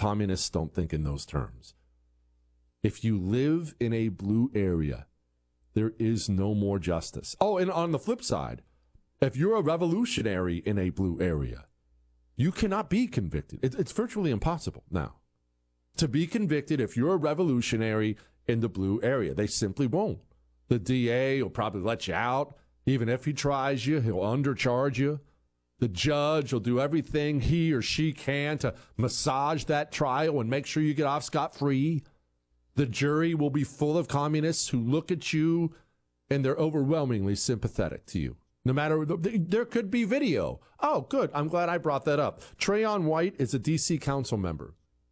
communists don't think in those terms. If you live in a blue area, there is no more justice. Oh, and on the flip side, if you're a revolutionary in a blue area, you cannot be convicted. It's virtually impossible now to be convicted if you're a revolutionary in the blue area. They simply won't. The DA will probably let you out. Even if he tries you, he'll undercharge you. The judge will do everything he or she can to massage that trial and make sure you get off scot-free. The jury will be full of communists who look at you and they're overwhelmingly sympathetic to you. No matter, there could be video. Oh, good. I'm glad I brought that up. Trayon White is a D.C. council member.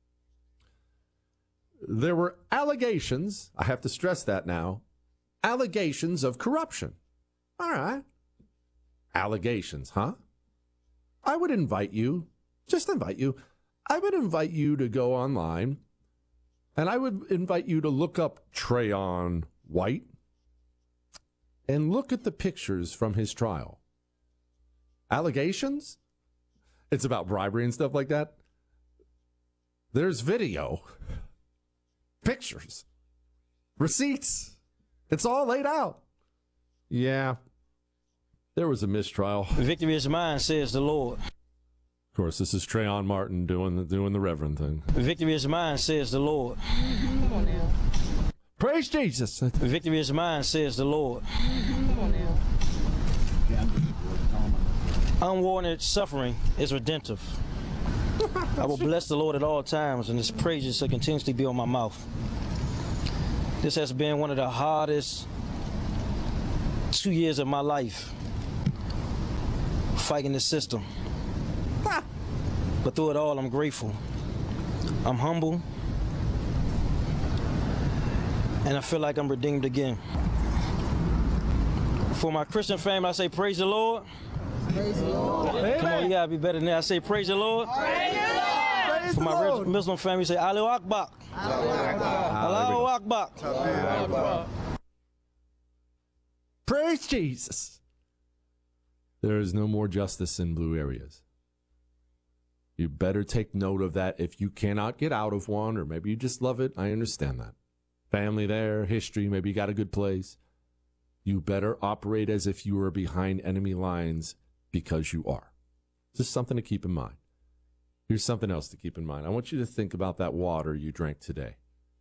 There were allegations, I have to stress that now, allegations of corruption. All right. Allegations, huh? I would invite you, I would invite you to go online, and I would invite you to look up Trayon White and look at the pictures from his trial. Allegations? It's about bribery and stuff like that. There's video, pictures, receipts. It's all laid out. Yeah, there was a mistrial. Victory is mine, says the Lord. Of course, this is Trayvon Martin doing the Reverend thing. Victory is mine, says the Lord. Come on now. Praise Jesus. Victory is mine, says the Lord. Come on now. Unwarranted suffering is redemptive. I will bless the Lord at all times, and his praises shall continuously be on my mouth. This has been one of the hardest 2 years of my life, fighting the system. But through it all, I'm grateful. I'm humble. And I feel like I'm redeemed again. For my Christian family, I say praise the Lord. Praise the Lord. Come on, you gotta be better than that. I say praise the Lord. Praise the Lord. For my Muslim family, say Allahu Akbar. Allahu Akbar. Allahu Akbar. Praise Jesus. There is no more justice in blue areas. You better take note of that. If you cannot get out of one, or maybe you just love it, I understand that. Family there, history, maybe you got a good place. You better operate as if you were behind enemy lines, because you are. Just something to keep in mind. Here's something else to keep in mind. I want you to think about that water you drank today.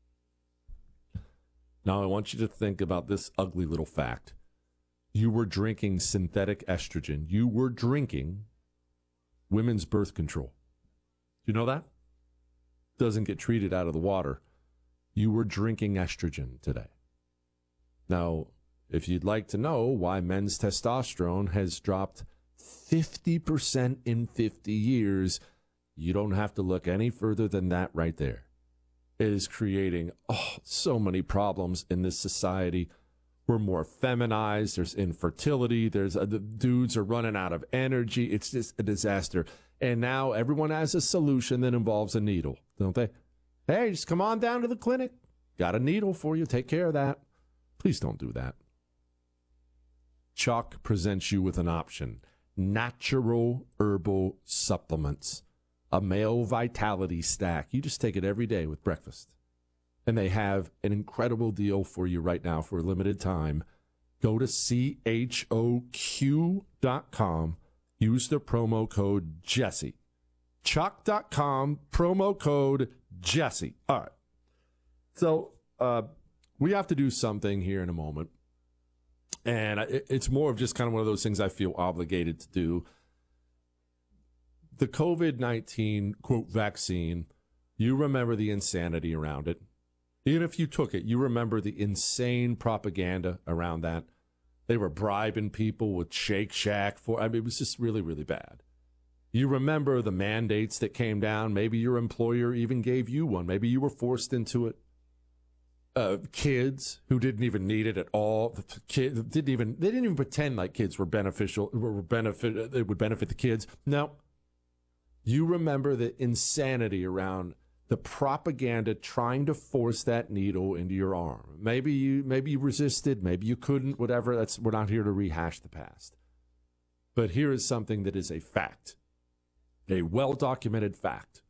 Now I want you to think about this ugly little fact. You were drinking synthetic estrogen. You were drinking women's birth control. Do you know that? Doesn't get treated out of the water. You were drinking estrogen today. Now, if you'd like to know why men's testosterone has dropped 50% in 50 years, you don't have to look any further than that right there. It is creating so many problems in this society. We're more feminized. There's infertility. There's the dudes are running out of energy. It's just a disaster. And now everyone has a solution that involves a needle, don't they? Hey, just come on down to the clinic. Got a needle for you. Take care of that. Please don't do that. Chuck presents you with an option. Natural herbal supplements. A male vitality stack. You just take it every day with breakfast. And they have an incredible deal for you right now for a limited time. Go to CHOQ.com. Use the promo code Jesse. Chuck.com, promo code Jesse. All right. So we have to do something here in a moment. And it's more of just kind of one of those things I feel obligated to do. The COVID-19, quote, vaccine, you remember the insanity around it. Even if you took it, you remember the insane propaganda around that. They were bribing people with Shake Shack it was just really, really bad. You remember the mandates that came down. Maybe your employer even gave you one. Maybe you were forced into it. Kids who didn't even need it at all. They didn't even pretend like kids were beneficial. It would benefit the kids. No. You remember the insanity around the propaganda trying to force that needle into your arm. Maybe you resisted, maybe you couldn't, whatever. We're not here to rehash the past. But here is something that is a fact, a well-documented fact.